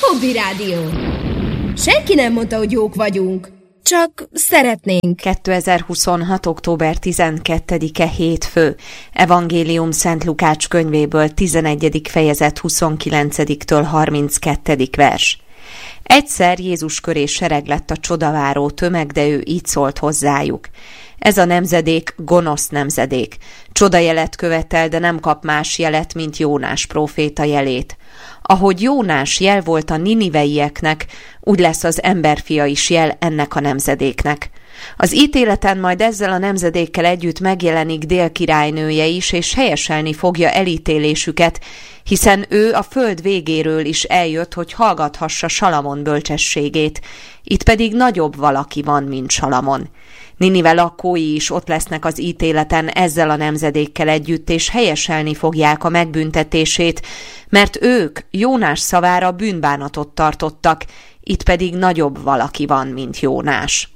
Hobby Rádió. Senki nem mondta, hogy jók vagyunk. Csak szeretnénk. 2026. október 12-e hétfő. Evangélium Szent Lukács könyvéből 11. fejezet 29-től 32. vers. Egyszer Jézus köré sereg lett a csodaváró tömeg, de ő így szólt hozzájuk. Ez a nemzedék gonosz nemzedék. Csodajelet követel, de nem kap más jelet, mint Jónás próféta jelét. Ahogy Jónás jel volt a niniveieknek, úgy lesz az emberfia is jel ennek a nemzedéknek. Az ítéleten majd ezzel a nemzedékkel együtt megjelenik Dél királynője is, és helyeselni fogja elítélésüket, hiszen ő a föld végéről is eljött, hogy hallgathassa Salamon bölcsességét. Itt pedig nagyobb valaki van, mint Salamon. Ninive lakói is ott lesznek az ítéleten ezzel a nemzedékkel együtt, és helyeselni fogják a megbüntetését, mert ők Jónás szavára bűnbánatot tartottak, itt pedig nagyobb valaki van, mint Jónás.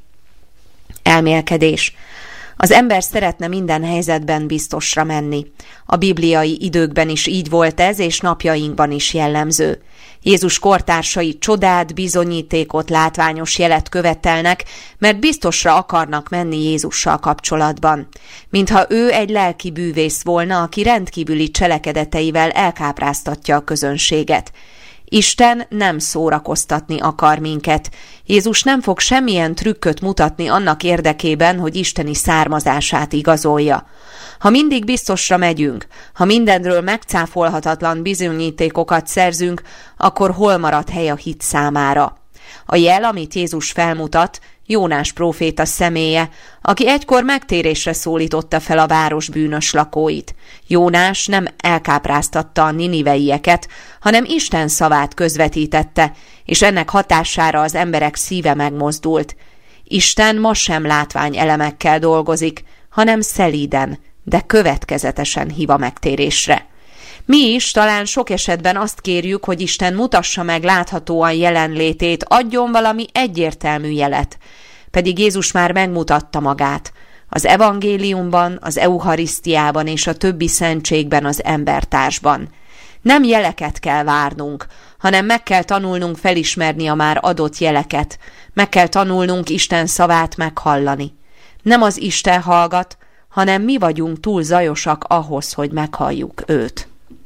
Elmélkedés. Az ember szeretne minden helyzetben biztosra menni. A bibliai időkben is így volt ez, és napjainkban is jellemző. Jézus kortársai csodát, bizonyítékot, látványos jelet követelnek, mert biztosra akarnak menni Jézussal kapcsolatban. Mintha ő egy lelki bűvész volna, aki rendkívüli cselekedeteivel elkápráztatja a közönséget. Isten nem szórakoztatni akar minket. Jézus nem fog semmilyen trükköt mutatni annak érdekében, hogy isteni származását igazolja. Ha mindig biztosra megyünk, ha mindenről megcáfolhatatlan bizonyítékokat szerzünk, akkor hol marad hely a hit számára? A jel, amit Jézus felmutat, Jónás próféta személye, aki egykor megtérésre szólította fel a város bűnös lakóit. Jónás nem elkápráztatta a niniveieket, hanem Isten szavát közvetítette, és ennek hatására az emberek szíve megmozdult. Isten ma sem látványelemekkel dolgozik, hanem szelíden, de következetesen hív a megtérésre. Mi is talán sok esetben azt kérjük, hogy Isten mutassa meg láthatóan jelenlétét, adjon valami egyértelmű jelet. Pedig Jézus már megmutatta magát. Az evangéliumban, az eucharisztiában és a többi szentségben az embertársban. Nem jeleket kell várnunk, hanem meg kell tanulnunk felismerni a már adott jeleket. Meg kell tanulnunk Isten szavát meghallani. Nem az Isten hallgat, hanem mi vagyunk túl zajosak ahhoz, hogy meghalljuk őt.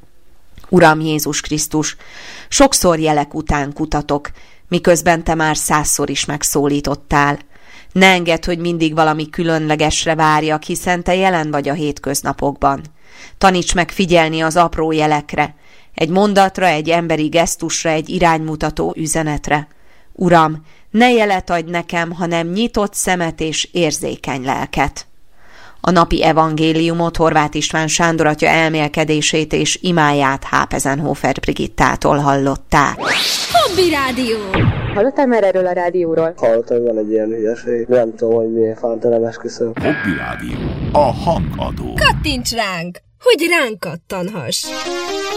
Uram Jézus Krisztus, sokszor jelek után kutatok, miközben te már 100-szor is megszólítottál. Ne engedd, hogy mindig valami különlegesre várjak, hiszen te jelen vagy a hétköznapokban. Taníts meg figyelni az apró jelekre, egy mondatra, egy emberi gesztusra, egy iránymutató üzenetre. Uram, ne jelet adj nekem, hanem nyitott szemet és érzékeny lelket. A napi evangéliumot Horváth István Sándor atya elmélkedését és imáját Hápezenhofer Brigittától hallották. Hobby Rádió. Hallottál már erről a rádióról? Hallottam, hogy van egy ilyen hülyeség. Nem tudom, hogy miért fánt, nem esküszöm. Hobby Rádió. A hangadó. Kattints ránk, hogy ránk kattanhass.